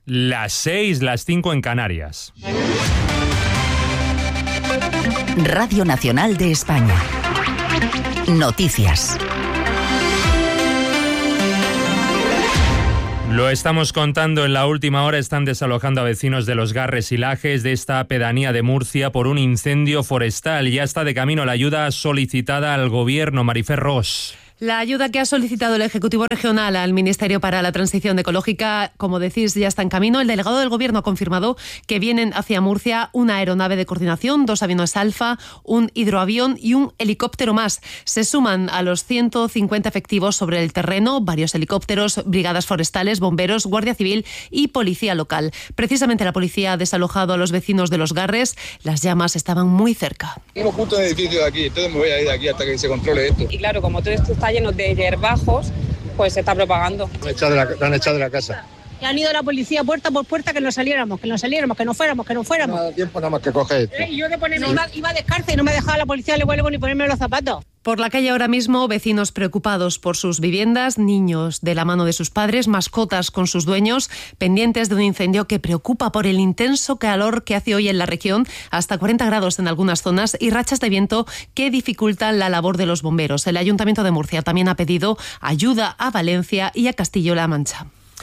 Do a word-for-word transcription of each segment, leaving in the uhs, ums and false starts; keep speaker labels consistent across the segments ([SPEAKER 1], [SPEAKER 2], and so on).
[SPEAKER 1] Las seis, las cinco en Canarias.
[SPEAKER 2] Radio Nacional de España. Noticias.
[SPEAKER 1] Lo estamos contando, en la última hora están desalojando a vecinos de Los Garres y Lajes de esta pedanía de Murcia por un incendio forestal. Ya está de camino la ayuda solicitada al gobierno. Marifer Ros.
[SPEAKER 3] La ayuda que ha solicitado el Ejecutivo Regional al Ministerio para la Transición Ecológica, como decís, ya está en camino. El delegado del Gobierno ha confirmado que vienen hacia Murcia una aeronave de coordinación, dos aviones Alfa, un hidroavión y un helicóptero más. Se suman a los ciento cincuenta efectivos sobre el terreno, varios helicópteros, brigadas forestales, bomberos, Guardia Civil y policía local. Precisamente la policía ha desalojado a los vecinos de Los Garres. Las llamas estaban muy cerca.
[SPEAKER 4] Tengo justo en el edificio de aquí, entonces me voy a ir de aquí hasta que se controle esto.
[SPEAKER 5] Y claro, como todo esto está lleno de hierbajos, pues se está propagando.
[SPEAKER 4] Me han echado de la, me han echado de la casa.
[SPEAKER 6] Y han ido la policía puerta por puerta que no saliéramos, que no saliéramos, que no fuéramos, que no fuéramos.
[SPEAKER 4] No da tiempo nada más que coger esto.
[SPEAKER 6] ¿Eh? Y yo de ponerme, iba, iba descalza y no me dejaba la policía, le vuelvo ni ponerme los zapatos.
[SPEAKER 3] Por la calle ahora mismo, vecinos preocupados por sus viviendas, niños de la mano de sus padres, mascotas con sus dueños, pendientes de un incendio que preocupa por el intenso calor que hace hoy en la región, hasta cuarenta grados en algunas zonas, y rachas de viento que dificultan la labor de los bomberos. El Ayuntamiento de Murcia también ha pedido ayuda a Valencia y a Castilla-La Mancha.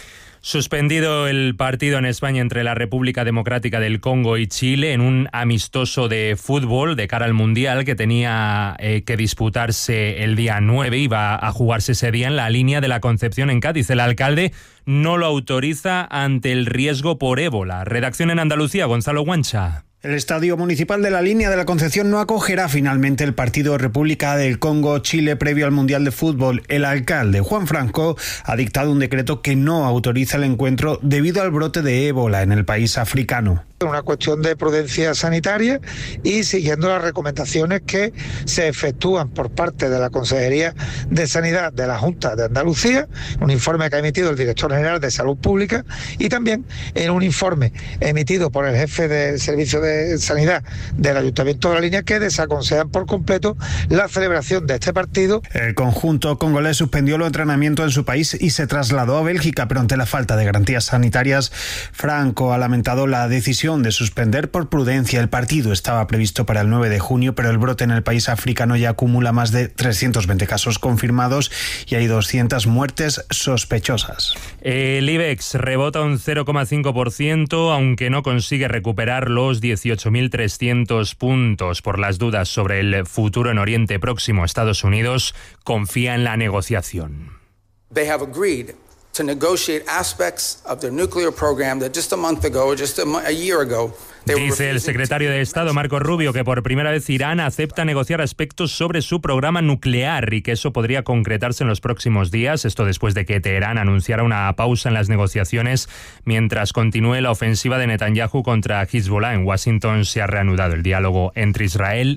[SPEAKER 1] Suspendido el partido en España entre la República Democrática del Congo y Chile en un amistoso de fútbol de cara al Mundial que tenía eh, que disputarse el día nueve, iba a jugarse ese día en la línea de la Concepción en Cádiz. El alcalde no lo autoriza ante el riesgo por ébola. Redacción en Andalucía, Gonzalo Guancha.
[SPEAKER 7] El Estadio Municipal de la Línea de la Concepción no acogerá finalmente el partido República del Congo-Chile previo al Mundial de Fútbol. El alcalde, Juan Franco, ha dictado un decreto que no autoriza el encuentro debido al brote de ébola en el país africano.
[SPEAKER 8] Una cuestión de prudencia sanitaria y siguiendo las recomendaciones que se efectúan por parte de la Consejería de Sanidad de la Junta de Andalucía, un informe que ha emitido el director general de Salud Pública y también en un informe emitido por el jefe del Servicio de Sanidad del Ayuntamiento de la Línea, que desaconsejan por completo la celebración de este partido.
[SPEAKER 7] El conjunto congolés suspendió los entrenamientos en su país y se trasladó a Bélgica, pero ante la falta de garantías sanitarias, Franco ha lamentado la decisión de suspender por prudencia. El partido estaba previsto para el nueve de junio, pero el brote en el país africano ya acumula más de trescientos veinte casos confirmados y hay doscientas muertes sospechosas.
[SPEAKER 1] El IBEX rebota un cero coma cinco por ciento, aunque no consigue recuperar los dieciocho mil trescientos puntos. Por las dudas sobre el futuro en Oriente Próximo, Estados Unidos confía en la negociación.
[SPEAKER 9] They have agreed to negotiate aspects of their nuclear program that just a month ago, just a, a year ago,
[SPEAKER 1] dice el secretario de Estado, Marco Rubio, que por primera vez Irán acepta negociar aspectos sobre su programa nuclear y que eso podría concretarse en los próximos días. Esto después de que Teherán anunciara una pausa en las negociaciones mientras continúe la ofensiva de Netanyahu contra Hezbollah. En Washington se ha reanudado el diálogo entre Israel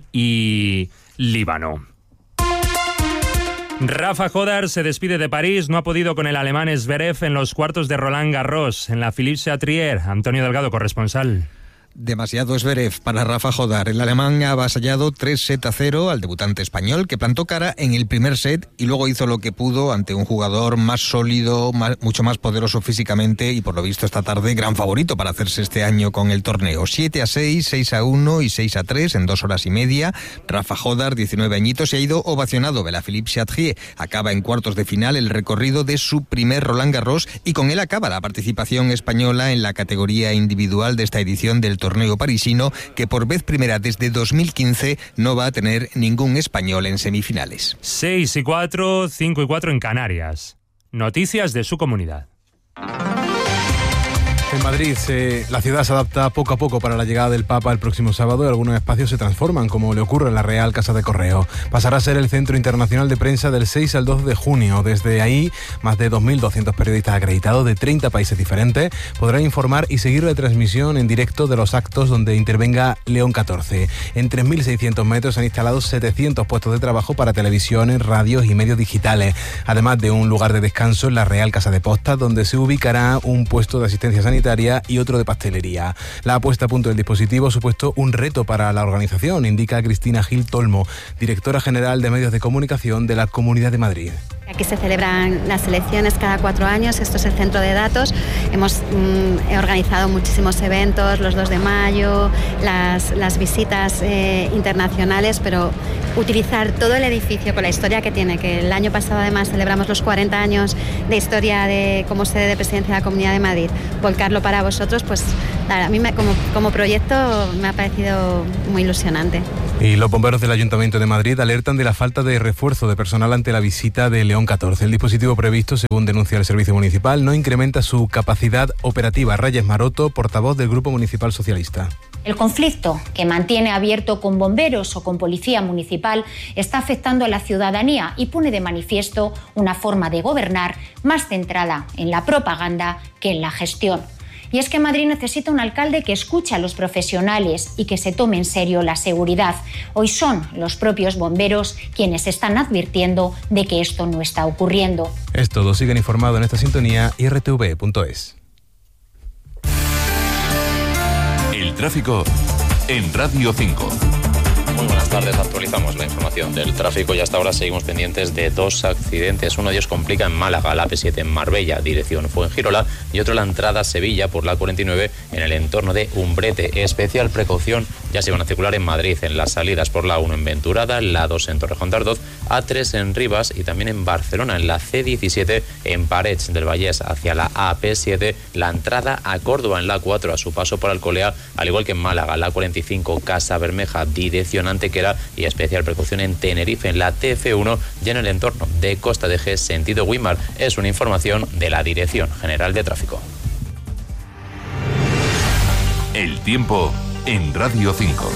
[SPEAKER 1] y Líbano. Rafa Jodar se despide de París, no ha podido con el alemán Zverev en los cuartos de Roland Garros. En la Philippe Chatrier, Antonio Delgado, corresponsal.
[SPEAKER 10] Demasiado Zverev para Rafa Jodar. El alemán ha avasallado tres sets a cero al debutante español, que plantó cara en el primer set y luego hizo lo que pudo ante un jugador más sólido, más, mucho más poderoso físicamente y por lo visto esta tarde gran favorito para hacerse este año con el torneo. siete a seis, seis a uno y seis a tres en dos horas y media. Rafa Jodar, diecinueve añitos, se ha ido ovacionado de la Philippe Chatrier. Acaba en cuartos de final el recorrido de su primer Roland Garros y con él acaba la participación española en la categoría individual de esta edición del torneo torneo parisino, que por vez primera desde dos mil quince no va a tener ningún español en semifinales.
[SPEAKER 1] seis y cuatro, cinco y cuatro en Canarias. Noticias de su comunidad.
[SPEAKER 11] En Madrid, eh, la ciudad se adapta poco a poco para la llegada del Papa el próximo sábado y algunos espacios se transforman, como le ocurre en la Real Casa de Correo. Pasará a ser el Centro Internacional de Prensa del seis al doce de junio. Desde ahí, más de dos mil doscientos periodistas acreditados de treinta países diferentes podrán informar y seguir la transmisión en directo de los actos donde intervenga León catorce. En tres mil seiscientos metros se han instalado setecientos puestos de trabajo para televisiones, radios y medios digitales, además de un lugar de descanso en la Real Casa de Postas, donde se ubicará un puesto de asistencia sanitaria sanitaria y otro de pastelería. La puesta a punto del dispositivo ha supuesto un reto para la organización, indica Cristina Gil Tolmo, directora general de Medios de Comunicación de la Comunidad de Madrid.
[SPEAKER 12] Aquí se celebran las elecciones cada cuatro años, esto es el centro de datos. Hemos mm, organizado muchísimos eventos, los dos de mayo, las, las visitas eh, internacionales, pero utilizar todo el edificio con la historia que tiene, que el año pasado además celebramos los cuarenta años de historia de como sede de presidencia de la Comunidad de Madrid, volcarlo para vosotros, pues a mí me, como, como proyecto me ha parecido muy ilusionante.
[SPEAKER 11] Y los bomberos del Ayuntamiento de Madrid alertan de la falta de refuerzo de personal ante la visita de León catorce. El dispositivo previsto, según denuncia el Servicio Municipal, no incrementa su capacidad operativa. Reyes Maroto, portavoz del Grupo Municipal Socialista.
[SPEAKER 13] El conflicto que mantiene abierto con bomberos o con policía municipal está afectando a la ciudadanía y pone de manifiesto una forma de gobernar más centrada en la propaganda que en la gestión. Y es que Madrid necesita un alcalde que escuche a los profesionales y que se tome en serio la seguridad. Hoy son los propios bomberos quienes están advirtiendo de que esto no está ocurriendo.
[SPEAKER 11] Es todo. Siguen informados en esta sintonía i erre te ve punto es.
[SPEAKER 14] El tráfico en Radio cinco.
[SPEAKER 15] Muy buenas tardes, actualizamos la información del tráfico y hasta ahora seguimos pendientes de dos accidentes. Uno de ellos complica en Málaga, la A P siete en Marbella, dirección Fuengirola, y otro la entrada a Sevilla por la cuarenta y nueve en el entorno de Umbrete. Especial precaución ya se van a circular en Madrid, en las salidas por la uno en Venturada, la dos en Torrejón de Ardoz, A tres en Rivas y también en Barcelona, en la ce diecisiete en Parets del Vallès hacia la A P siete, la entrada a Córdoba en la cuatro a su paso por Alcolea, al igual que en Málaga, la cuarenta y cinco Casa Bermeja, dirección Antequera, y especial precaución en Tenerife, en la T F uno y en el entorno de Costa de G, sentido Guimar. Es una información de la Dirección General de Tráfico.
[SPEAKER 14] El tiempo en Radio cinco.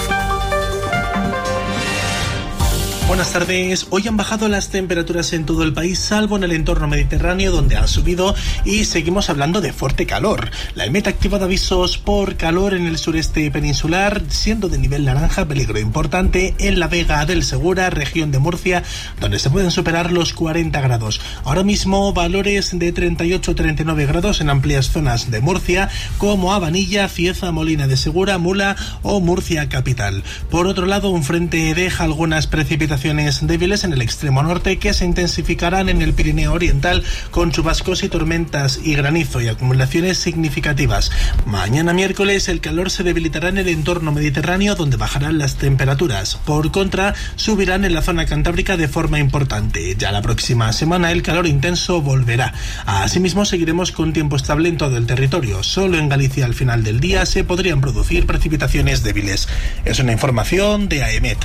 [SPEAKER 16] Buenas tardes. Hoy han bajado las temperaturas en todo el país, salvo en el entorno mediterráneo, donde han subido, y seguimos hablando de fuerte calor. La EMET ha activado avisos por calor en el sureste peninsular, siendo de nivel naranja, peligro importante en la Vega del Segura, región de Murcia, donde se pueden superar los cuarenta grados. Ahora mismo valores de treinta y ocho a treinta y nueve grados en amplias zonas de Murcia, como Habanilla, Cieza, Molina de Segura, Mula o Murcia capital. Por otro lado, un frente deja algunas precipitaciones débiles en el extremo norte que se intensificarán en el Pirineo Oriental con chubascos y tormentas y granizo y acumulaciones significativas. Mañana miércoles el calor se debilitará en el entorno mediterráneo, donde bajarán las temperaturas. Por contra, subirán en la zona cantábrica de forma importante. Ya la próxima semana el calor intenso volverá. Asimismo, seguiremos con tiempo estable en todo el territorio. Solo en Galicia al final del día se podrían producir precipitaciones débiles. Es una información de AEMET.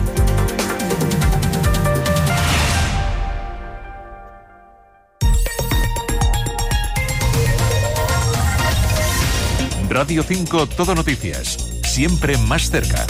[SPEAKER 14] Radio cinco Todo Noticias, siempre más cerca.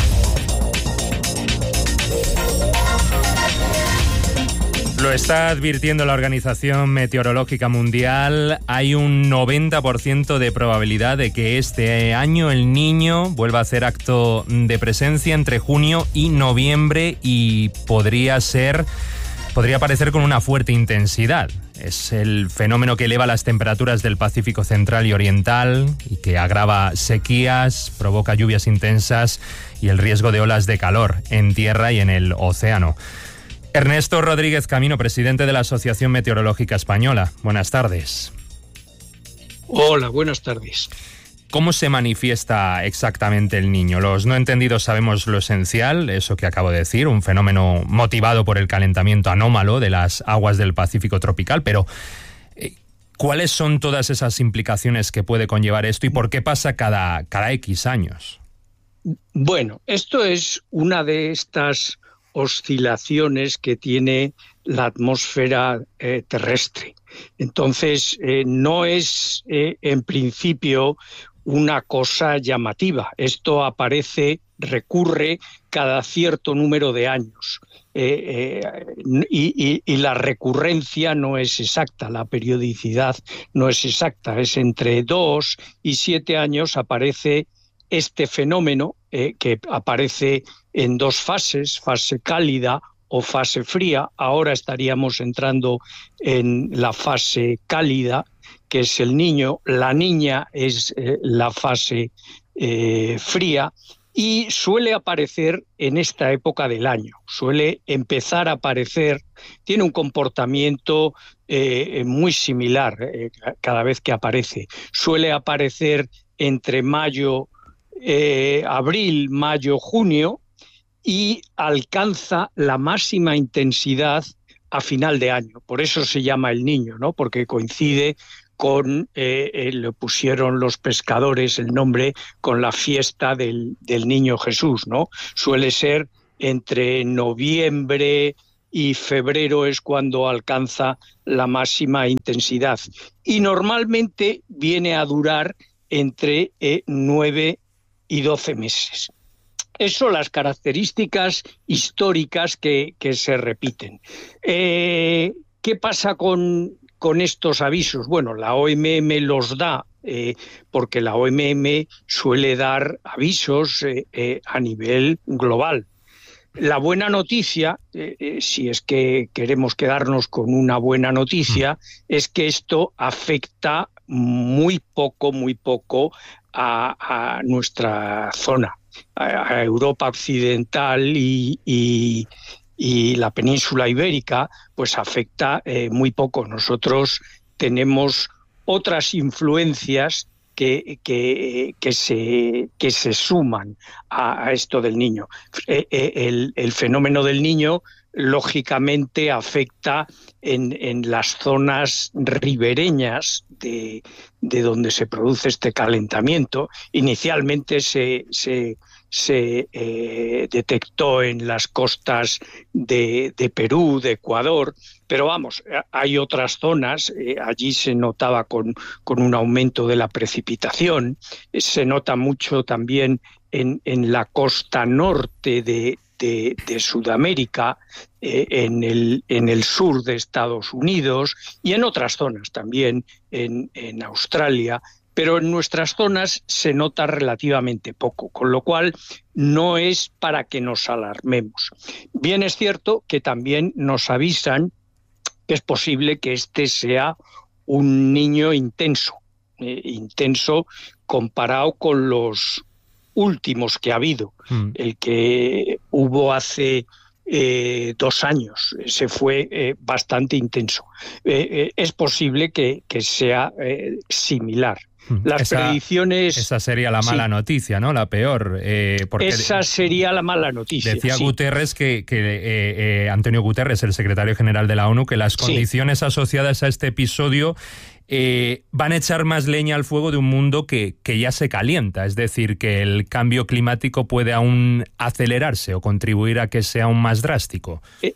[SPEAKER 1] Lo está advirtiendo la Organización Meteorológica Mundial. Hay un noventa por ciento de probabilidad de que este año el Niño vuelva a hacer acto de presencia entre junio y noviembre y podría ser, podría aparecer con una fuerte intensidad. Es el fenómeno que eleva las temperaturas del Pacífico Central y Oriental y que agrava sequías, provoca lluvias intensas y el riesgo de olas de calor en tierra y en el océano. Ernesto Rodríguez Camino, presidente de la Asociación Meteorológica Española. Buenas tardes.
[SPEAKER 17] Hola, buenas tardes.
[SPEAKER 1] ¿Cómo se manifiesta exactamente el Niño? Los no entendidos sabemos lo esencial, eso que acabo de decir, un fenómeno motivado por el calentamiento anómalo de las aguas del Pacífico tropical, pero ¿cuáles son todas esas implicaciones que puede conllevar esto y por qué pasa cada, cada X años?
[SPEAKER 17] Bueno, esto es una de estas oscilaciones que tiene la atmósfera eh, terrestre. Entonces, eh, no es eh, en principio una cosa llamativa. Esto aparece, recurre cada cierto número de años. Eh, eh, y, y, y la recurrencia no es exacta, la periodicidad no es exacta. Es entre dos y siete años aparece este fenómeno eh, que aparece en dos fases, fase cálida o fase fría. Ahora estaríamos entrando en la fase cálida que es el niño, la niña es eh, la fase eh, fría, y suele aparecer en esta época del año, suele empezar a aparecer, tiene un comportamiento eh, muy similar eh, cada vez que aparece, suele aparecer entre mayo, eh, abril, mayo, junio, y alcanza la máxima intensidad a final de año. Por eso se llama el niño, ¿no? Porque coincide con, eh, eh, le pusieron los pescadores el nombre con la fiesta del, del niño Jesús, ¿no? Suele ser entre noviembre y febrero es cuando alcanza la máxima intensidad. Y normalmente viene a durar entre eh, nueve y doce meses. Eso son las características históricas que, que se repiten. Eh, ¿Qué pasa con, con estos avisos? Bueno, la O M M los da eh, porque la O M M suele dar avisos eh, eh, a nivel global. La buena noticia, eh, eh, si es que queremos quedarnos con una buena noticia, es que esto afecta muy poco, muy poco a, a nuestra zona. A Europa occidental y, y, y la península ibérica, pues afecta eh, muy poco. Nosotros tenemos otras influencias que, que, que, se, que se suman a, a esto del niño. Eh, eh, el, el fenómeno del niño, lógicamente, afecta en, en las zonas ribereñas de, de donde se produce este calentamiento. Inicialmente se, se, se eh, detectó en las costas de, de Perú, de Ecuador, pero vamos, hay otras zonas, eh, allí se notaba con, con un aumento de la precipitación, eh, se nota mucho también en, en la costa norte de, de, de Sudamérica, eh, en, el, en el sur de Estados Unidos y en otras zonas también, en, en Australia, pero en nuestras zonas se nota relativamente poco, con lo cual no es para que nos alarmemos. Bien es cierto que también nos avisan que es posible que este sea un niño intenso, eh, intenso comparado con los últimos que ha habido. Mm. El que hubo hace eh, dos años, ese fue eh, bastante intenso. Eh, eh, es posible que, que sea eh, similar. Las
[SPEAKER 1] esa,
[SPEAKER 17] predicciones...
[SPEAKER 1] Esa sería la mala sí. noticia, ¿no? La peor. Eh, porque
[SPEAKER 17] esa sería la mala noticia.
[SPEAKER 1] Decía
[SPEAKER 17] sí.
[SPEAKER 1] Guterres, que, que eh, eh, Antonio Guterres, el secretario general de la ONU, que las condiciones sí. asociadas a este episodio eh, van a echar más leña al fuego de un mundo que, que ya se calienta. Es decir, que el cambio climático puede aún acelerarse o contribuir a que sea aún más drástico.
[SPEAKER 17] Eh.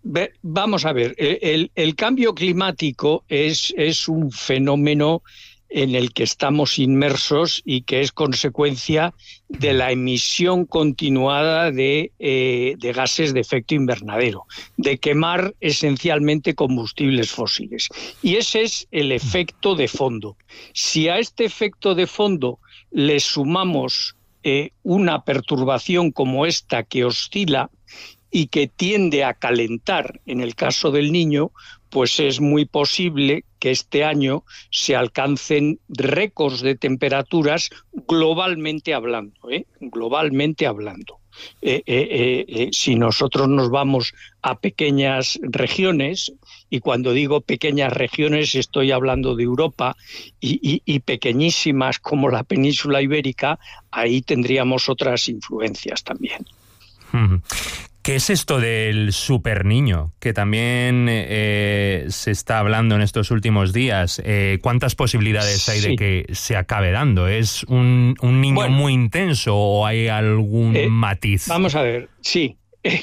[SPEAKER 17] Vamos a ver, el, el cambio climático es, es un fenómeno en el que estamos inmersos y que es consecuencia de la emisión continuada de, eh, de gases de efecto invernadero, de quemar esencialmente combustibles fósiles. Y ese es el efecto de fondo. Si a este efecto de fondo le sumamos eh, una perturbación como esta que oscila y que tiende a calentar, en el caso del Niño, pues es muy posible que este año se alcancen récords de temperaturas globalmente hablando, ¿eh? globalmente hablando. Eh, eh, eh, si nosotros nos vamos a pequeñas regiones, y cuando digo pequeñas regiones estoy hablando de Europa, y, y, y pequeñísimas como la península ibérica, ahí tendríamos otras influencias también.
[SPEAKER 1] Uh-huh. ¿Qué es esto del superniño? Que también eh, se está hablando en estos últimos días. Eh, ¿Cuántas posibilidades hay sí. de que se acabe dando? ¿Es un, un niño bueno, muy intenso o hay algún eh, matiz?
[SPEAKER 17] Vamos a ver, sí.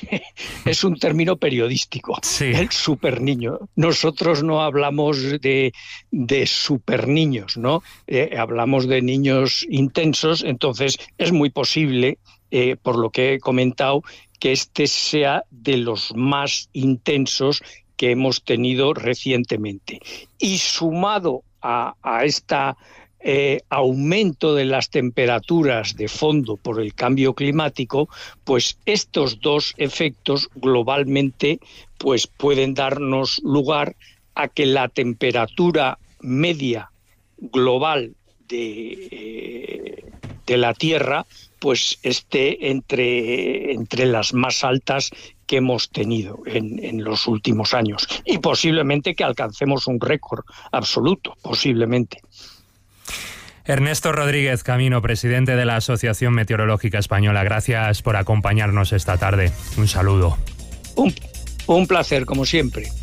[SPEAKER 17] Es un término periodístico,
[SPEAKER 1] sí.
[SPEAKER 17] el superniño. Nosotros no hablamos de, de superniños, ¿no? Eh, hablamos de niños intensos, entonces es muy posible, eh, por lo que he comentado, que este sea de los más intensos que hemos tenido recientemente. Y sumado a, a este eh, aumento de las temperaturas de fondo por el cambio climático, pues estos dos efectos globalmente pues pueden darnos lugar a que la temperatura media global de, eh, de la Tierra pues esté entre, entre las más altas que hemos tenido en, en los últimos años, y posiblemente que alcancemos un récord absoluto, posiblemente.
[SPEAKER 1] Ernesto Rodríguez Camino, presidente de la Asociación Meteorológica Española, gracias por acompañarnos esta tarde. Un saludo.
[SPEAKER 17] Un, un placer, como siempre.